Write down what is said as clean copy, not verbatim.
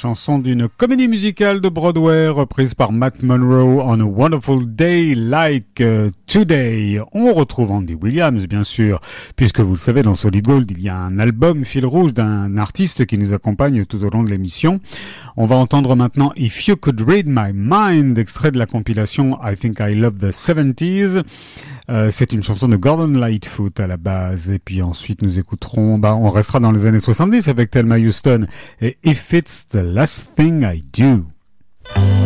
chanson d'une comédie musicale de Broadway reprise par Matt Monro, On a Wonderful Day Like Today. On retrouve Andy Williams, bien sûr, puisque vous le savez, dans Solid Gold, il y a un album fil rouge d'un artiste qui nous accompagne tout au long de l'émission. On va entendre maintenant If You Could Read My Mind, extrait de la compilation I Think I Love the 70s. C'est une chanson de Gordon Lightfoot à la base. Et puis ensuite, nous écouterons, on restera dans les années 70 avec Thelma Houston et If It's the Last Thing I Do.